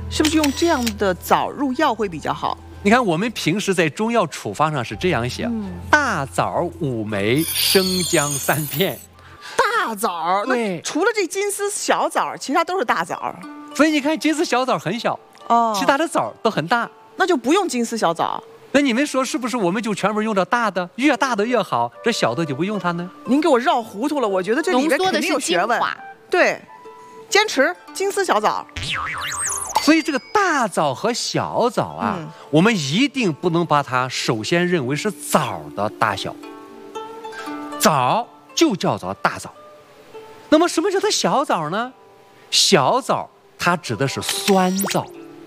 是不是用这样的枣入药会比较好？ 你看，我们平时在中药处方上是这样写：大枣5枚，生姜3片。 大枣，那除了这金丝小枣，其他都是大枣。 所以你看，金丝小枣很小，其他的枣都很大， 那就不用金丝小枣。 那你们说是不是我们就全部用到大的，越大的越好，这小的就不用它呢？ 您给我绕糊涂了，我觉得这里面肯定有学问。对，坚持金丝小枣。 所以这个大枣和小枣啊，我们一定不能把它首先认为是枣的大小，枣就叫做大枣。那么什么叫做小枣呢？小枣它指的是酸枣。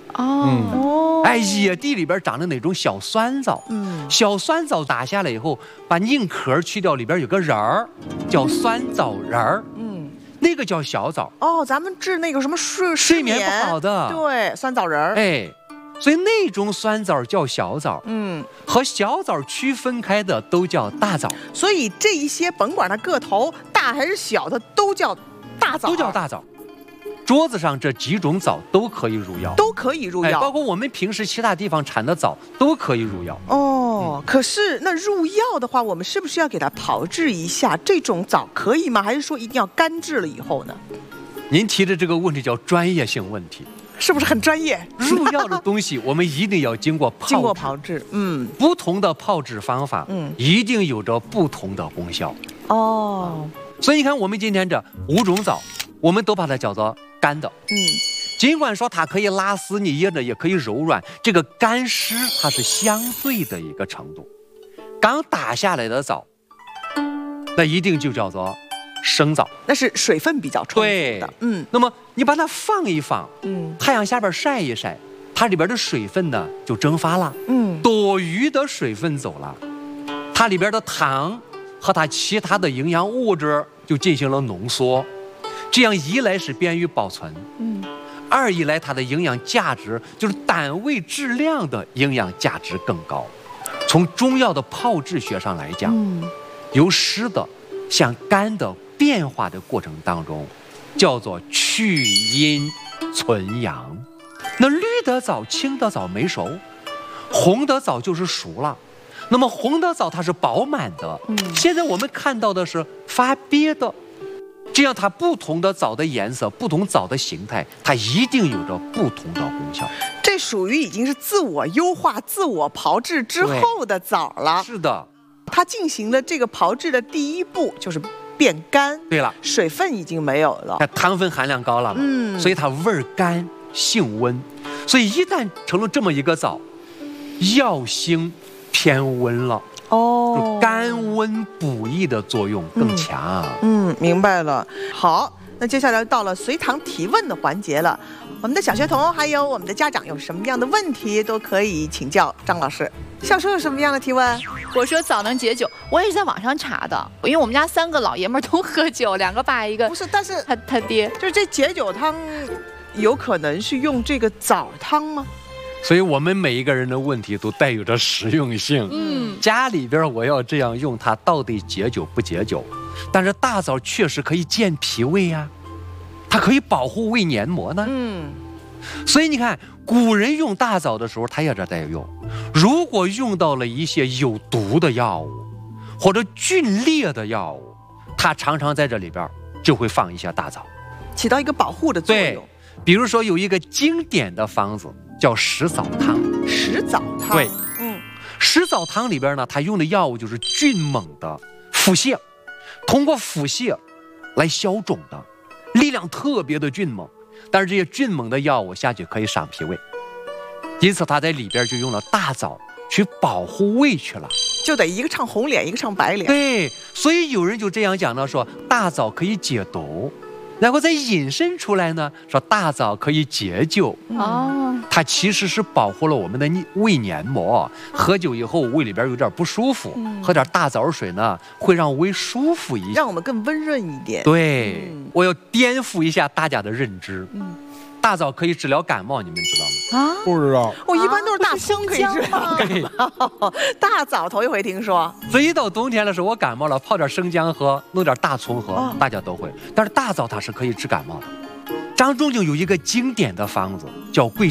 野地里边长的那种小酸枣，小酸枣打下来以后，把硬壳去掉，里边有个仁儿，叫酸枣仁儿，那个叫小枣。咱们治那个什么睡眠不好的， 对，酸枣仁儿。 所以那种酸枣叫小枣，和小枣区分开的都叫大枣。 所以这一些甭管它个头大还是小，它都叫大枣， 都叫大枣。桌子上这几种枣都可以入药， 都可以入药， 包括我们平时其他地方产的枣都可以入药。 可是那入药的话，我们是不是要给它炮制一下？这种枣可以吗？还是说一定要干制了以后呢？ 您提的这个问题叫专业性问题， 是不是很专业？ 入药的东西我们一定要经过炮制， 不同的炮制方法，一定有着不同的功效。所以你看，我们今天这5种枣，我们都把它叫做干的。尽管说它可以拉丝，你捏着也可以柔软，这个干湿它是相对的一个程度。刚打下来的枣，那一定就叫做生枣， 那是水分比较充足的。 那么你把它放一放，太阳下边晒一晒，它里边的水分呢就蒸发了，多余的水分走了，它里边的糖和它其他的营养物质就进行了浓缩。这样一来是便于保存，二一来它的营养价值就是单位质量的营养价值更高。从中药的炮制学上来讲，由湿的向干的变化的过程当中，叫做去阴存阳。那绿的枣、青的枣没熟，红的枣就是熟了。那么红的枣它是饱满的，现在我们看到的是发瘪的。这样它不同的枣的颜色，不同枣的形态，它一定有着不同的功效。 这属于已经是自我优化、自我炮制之后的枣了。 是的， 它进行了这个炮制的第一步，就是变干。 对了， 水分已经没有了， 它糖分含量高了嘛，所以它味儿干，性温。所以一旦成了这么一个枣，药性偏温了。甘温补益的作用更强。 明白了。好，那接下来到了随堂提问的环节了。我们的小学童还有我们的家长有什么样的问题都可以请教张老师。小时候有什么样的提问？ 我说枣能解酒，我也是在网上查的，因为我们家3个老爷们都喝酒，2个爸一个。 不是，但是他爹就是这解酒汤，有可能是用这个枣汤吗？ 所以我们每一个人的问题都带有着实用性。家里边我要这样用它，到底解酒不解酒？但是大枣确实可以健脾胃呀，它可以保护胃黏膜呢。所以你看，古人用大枣的时候，他也这带用。如果用到了一些有毒的药物或者峻烈的药物，它常常在这里边就会放一些大枣， 起到一个保护的作用。 比如说有一个经典的方子叫石枣汤。 石枣汤， 对，石枣汤里边呢，它用的药物就是迅猛的腹泻，通过腹泻来消肿的，力量特别的迅猛。但是这些迅猛的药物下去可以伤脾胃，因此它在里边就用了大枣去保护胃去了， 就得一个唱红脸，一个唱白脸。 对，所以有人就这样讲呢，说大枣可以解毒。然后再引申出来呢，说大枣可以解酒。它其实是保护了我们的胃黏膜。喝酒以后胃里边有点不舒服，喝点大枣水呢，会让胃舒服一些， 让我们更温润一点。 对，我要颠覆一下大家的认知。大枣可以治疗感冒，你们知道吗？ 不知道。 我一般都是大葱可以治疗感冒，大枣头一回听说。 所以一到冬天的时候，我感冒了，泡点生姜喝，弄点大葱喝，大家都会。但是大枣它是可以治感冒的。张仲景有一个经典的方子叫桂